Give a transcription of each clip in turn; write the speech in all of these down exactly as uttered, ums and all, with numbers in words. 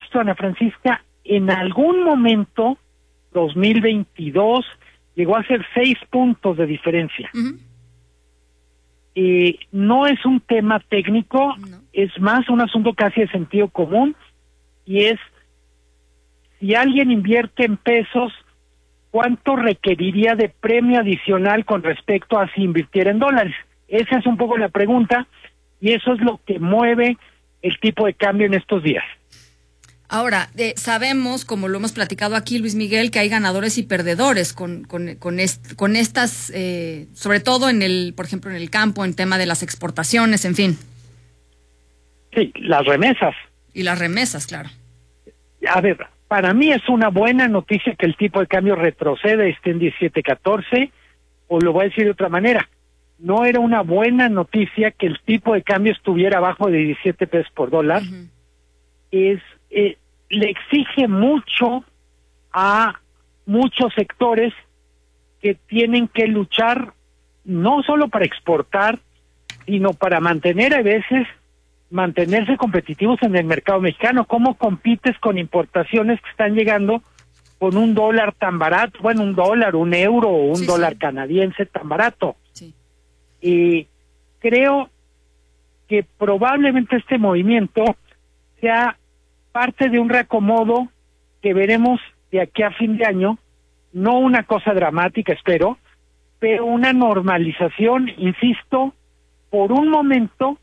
contexto, Ana Francisca, en algún momento, dos mil veintidós, llegó a ser seis puntos de diferencia. Uh-huh. Eh, no es un tema técnico, no. Es más un asunto casi de sentido común, y es, si alguien invierte en pesos, ¿cuánto requeriría de premio adicional con respecto a si invirtiera en dólares? Esa es un poco la pregunta, y eso es lo que mueve el tipo de cambio en estos días. Ahora, eh, sabemos, como lo hemos platicado aquí, Luis Miguel, que hay ganadores y perdedores con con con, est, con estas, eh, sobre todo en el, por ejemplo, en el campo, en tema de las exportaciones, en fin. Sí, las remesas. Y las remesas, claro. A ver, para mí es una buena noticia que el tipo de cambio retroceda, esté en diecisiete catorce, o lo voy a decir de otra manera, no era una buena noticia que el tipo de cambio estuviera abajo de diecisiete pesos por dólar. Uh-huh. Es eh, le exige mucho a muchos sectores que tienen que luchar no solo para exportar, sino para mantener a veces, mantenerse competitivos en el mercado mexicano. ¿Cómo compites con importaciones que están llegando con un dólar tan barato? Bueno, un dólar, un euro o un sí, dólar sí. canadiense tan barato. Sí. Y creo que probablemente este movimiento sea parte de un reacomodo que veremos de aquí a fin de año, no una cosa dramática, espero, pero una normalización, insisto, por un momento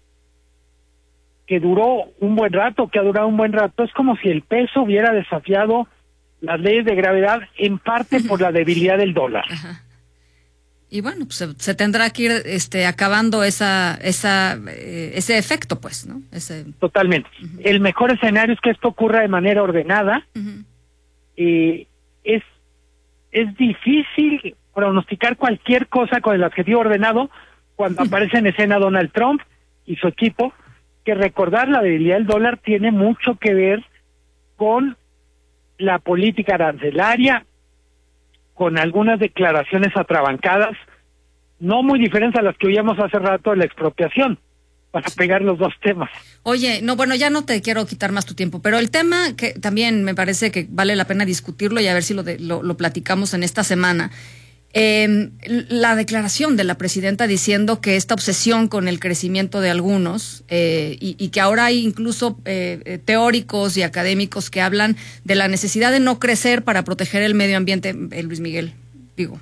que duró un buen rato, que ha durado un buen rato. Es como si el peso hubiera desafiado las leyes de gravedad, en parte por la debilidad del dólar. Ajá. Y bueno, pues se, se tendrá que ir este, acabando esa, esa, eh, ese efecto, pues, ¿no? Ese... Totalmente. Uh-huh. El mejor escenario es que esto ocurra de manera ordenada. Uh-huh. Eh, es, es difícil pronosticar cualquier cosa con el adjetivo ordenado cuando uh-huh. aparece en escena Donald Trump y su equipo, que recordar la debilidad del dólar tiene mucho que ver con la política arancelaria, con algunas declaraciones atrabancadas, no muy diferentes a las que oíamos hace rato de la expropiación, para pegar los dos temas. Oye, no, bueno, ya no te quiero quitar más tu tiempo, pero el tema que también me parece que vale la pena discutirlo y a ver si lo, de, lo, lo platicamos en esta semana. Eh, la declaración de la presidenta diciendo que esta obsesión con el crecimiento de algunos eh, y, y que ahora hay incluso eh, teóricos y académicos que hablan de la necesidad de no crecer para proteger el medio ambiente, eh, Luis Miguel, digo.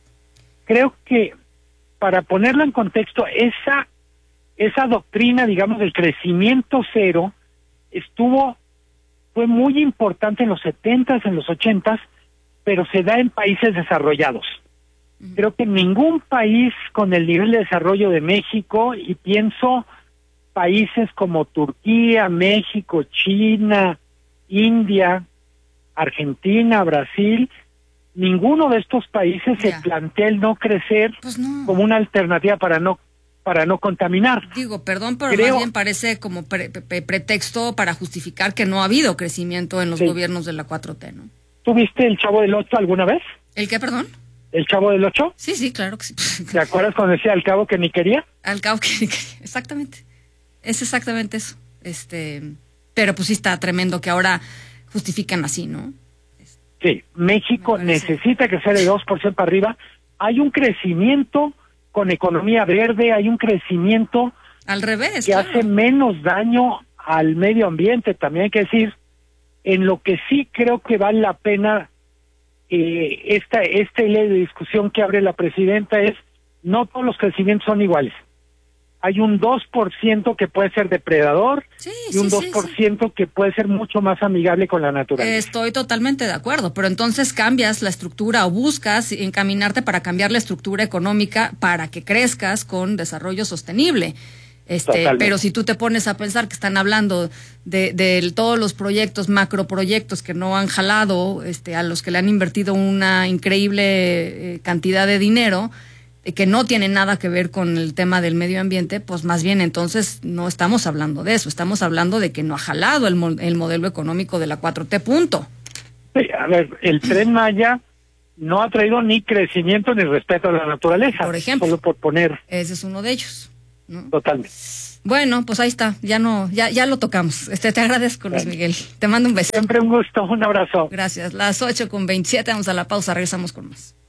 Creo que para ponerlo en contexto, esa esa doctrina, digamos, del crecimiento cero estuvo, fue muy importante en los setentas, en los ochentas, pero se da en países desarrollados. Creo que ningún país con el nivel de desarrollo de México, y pienso países como Turquía, México, China, India, Argentina, Brasil, ninguno de estos países yeah. se plantea el no crecer pues no. como una alternativa para no para no contaminar. Digo, perdón, pero Creo, más bien parece como pre, pre, pretexto para justificar que no ha habido crecimiento en los sí. gobiernos de la cuatro T, ¿no? ¿Tú viste El Chavo del Ocho alguna vez? ¿El qué, perdón? ¿El Chavo del Ocho? Sí, sí, claro que sí. ¿Te acuerdas cuando decía al cabo que ni quería? Al cabo que ni quería, exactamente. Es exactamente eso. Este, pero pues sí está tremendo que ahora justifican así, ¿no? Sí, México necesita crecer de dos por ciento para arriba. Hay un crecimiento con economía verde, hay un crecimiento al revés, que claro. hace menos daño al medio ambiente, también hay que decir. En lo que sí creo que vale la pena eh, esta este ley de discusión que abre la presidenta es, no todos los crecimientos son iguales. Hay un dos por ciento que puede ser depredador sí, y un sí, dos por ciento sí, sí. que puede ser mucho más amigable con la naturaleza. Estoy totalmente de acuerdo, pero entonces cambias la estructura o buscas encaminarte para cambiar la estructura económica para que crezcas con desarrollo sostenible. Este, pero si tú te pones a pensar que están hablando de, de todos los proyectos, macroproyectos que no han jalado, este, a los que le han invertido una increíble eh, cantidad de dinero, que no tiene nada que ver con el tema del medio ambiente, pues más bien entonces no estamos hablando de eso, estamos hablando de que no ha jalado el, mo- el modelo económico de la cuatro T, punto. Sí, a ver, el Tren Maya no ha traído ni crecimiento ni respeto a la naturaleza. Por ejemplo. Solo por poner. Ese es uno de ellos, ¿no? Totalmente. Bueno, pues ahí está, ya no, ya, ya lo tocamos. Este, te agradezco, Luis Miguel. Te mando un beso. Siempre un gusto, un abrazo. Gracias. Las ocho con veintisiete, vamos a la pausa, regresamos con más.